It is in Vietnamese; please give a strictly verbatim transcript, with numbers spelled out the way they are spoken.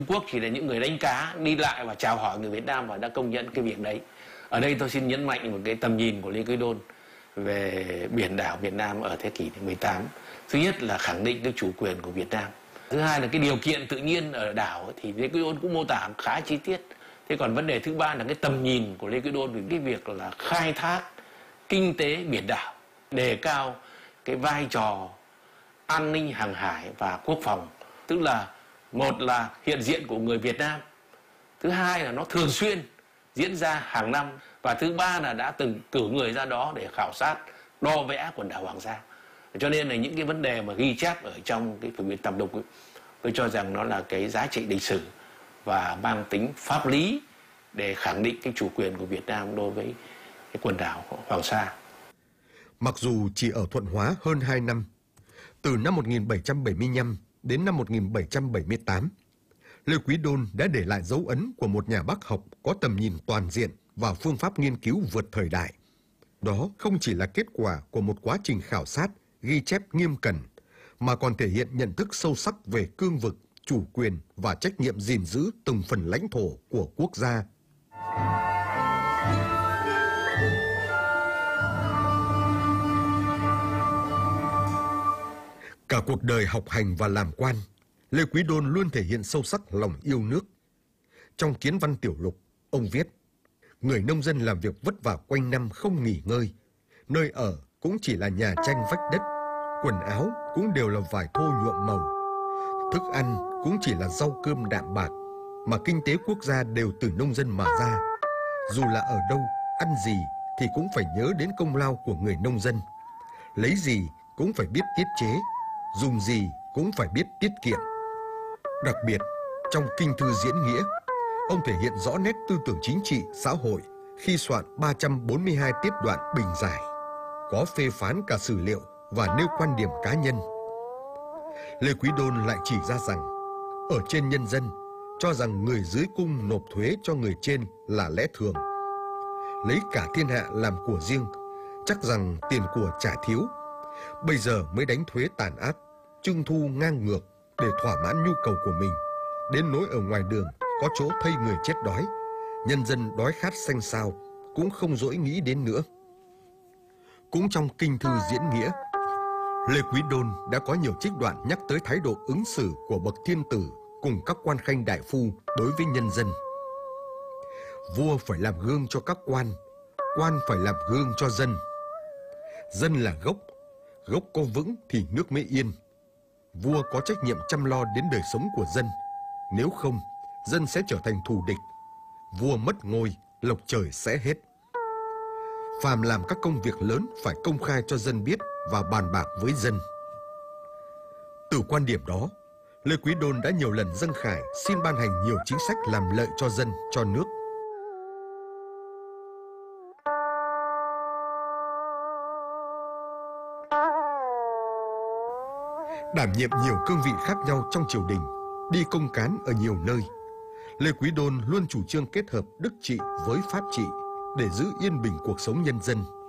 Quốc chỉ là những người đánh cá đi lại và chào hỏi người Việt Nam và đã công nhận cái việc đấy. Ở đây tôi xin nhấn mạnh một cái tầm nhìn của Lê Quý Đôn về biển đảo Việt Nam ở thế kỷ thứ mười tám. Thứ nhất là khẳng định cái chủ quyền của Việt Nam. Thứ hai là cái điều kiện tự nhiên ở đảo thì Lê Quý Đôn cũng mô tả khá chi tiết. Thế còn vấn đề thứ ba là cái tầm nhìn của Lê Quý Đôn về cái việc là khai thác kinh tế biển đảo, đề cao cái vai trò an ninh hàng hải và quốc phòng. Tức là một là hiện diện của người Việt Nam, thứ hai là nó thường xuyên diễn ra hàng năm, và thứ ba là đã từng cử người ra đó để khảo sát, đo vẽ quần đảo Hoàng Sa. Cho nên là những cái vấn đề mà ghi chép ở trong cái Phường Biển Tầm Đục ấy, tôi cho rằng nó là cái giá trị lịch sử và mang tính pháp lý để khẳng định cái chủ quyền của Việt Nam đối với cái quần đảo Hoàng Sa. Mặc dù chỉ ở Thuận Hóa hơn hai năm, từ năm một nghìn bảy trăm bảy mươi lăm đến năm một nghìn bảy trăm bảy mươi tám, Lê Quý Đôn đã để lại dấu ấn của một nhà bác học có tầm nhìn toàn diện và phương pháp nghiên cứu vượt thời đại. Đó không chỉ là kết quả của một quá trình khảo sát, ghi chép nghiêm cẩn, mà còn thể hiện nhận thức sâu sắc về cương vực, chủ quyền và trách nhiệm gìn giữ từng phần lãnh thổ của quốc gia. Cả cuộc đời học hành và làm quan, Lê Quý Đôn luôn thể hiện sâu sắc lòng yêu nước. Trong Kiến Văn Tiểu Lục, ông viết: người nông dân làm việc vất vả quanh năm không nghỉ ngơi, nơi ở cũng chỉ là nhà tranh vách đất, quần áo cũng đều là vải thô nhuộm màu, thức ăn cũng chỉ là rau cơm đạm bạc, mà kinh tế quốc gia đều từ nông dân mà ra. Dù là ở đâu, ăn gì thì cũng phải nhớ đến công lao của người nông dân. Lấy gì cũng phải biết tiết chế, dùng gì cũng phải biết tiết kiệm. Đặc biệt, trong Kinh Thư Diễn Nghĩa, ông thể hiện rõ nét tư tưởng chính trị, xã hội khi soạn ba trăm bốn mươi hai tiết đoạn bình giải, có phê phán cả sử liệu và nêu quan điểm cá nhân. Lê Quý Đôn lại chỉ ra rằng, ở trên nhân dân cho rằng người dưới cung nộp thuế cho người trên là lẽ thường. Lấy cả thiên hạ làm của riêng, chắc rằng tiền của trả thiếu. Bây giờ mới đánh thuế tàn ác, trưng thu ngang ngược để thỏa mãn nhu cầu của mình. Đến nỗi ở ngoài đường có chỗ thây người chết đói, nhân dân đói khát xanh xao cũng không dỗi nghĩ đến nữa. Cũng trong Kinh Thư Diễn Nghĩa, Lê Quý Đôn đã có nhiều trích đoạn nhắc tới thái độ ứng xử của bậc thiên tử cùng các quan khanh đại phu đối với nhân dân. Vua phải làm gương cho các quan, quan phải làm gương cho dân. Dân là gốc, gốc có vững thì nước mới yên. Vua có trách nhiệm chăm lo đến đời sống của dân, nếu không, dân sẽ trở thành thù địch. Vua mất ngôi, lộc trời sẽ hết. Phàm làm các công việc lớn phải công khai cho dân biết và bàn bạc với dân. Từ quan điểm đó, Lê Quý Đôn đã nhiều lần dâng khải xin ban hành nhiều chính sách làm lợi cho dân, cho nước. Đảm nhiệm nhiều cương vị khác nhau trong triều đình, đi công cán ở nhiều nơi, Lê Quý Đôn luôn chủ trương kết hợp đức trị với pháp trị để giữ yên bình cuộc sống nhân dân.